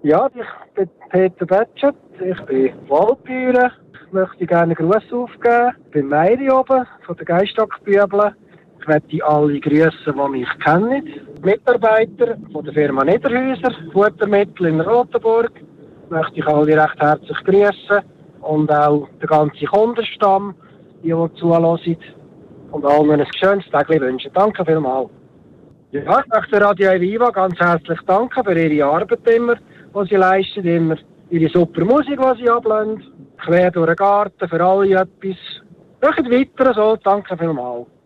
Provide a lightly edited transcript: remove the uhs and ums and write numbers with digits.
Ja, ich bin Peter Betschert, ich bin Waldbäuer. Ich möchte gerne einen Gruß aufgeben. Ich bin Meiri oben von der Geiststockbübel. Ich möchte alle grüßen, die mich kennen. Die Mitarbeiter von der Firma Niederhäuser, Futtermittel in Rotenburg, möchte ich alle recht herzlich grüßen. Und auch den ganzen Kundenstamm, die zuhören. Und allen ein schönes Tag wünschen. Danke vielmals. Ja, ich möchte Radio Viva ganz herzlich danken für ihre Arbeit immer, die sie leisten, immer ihre super Musik, die sie ablehnen. Quer durch den Garten, für alle etwas. Macht weiter so, danke vielmals.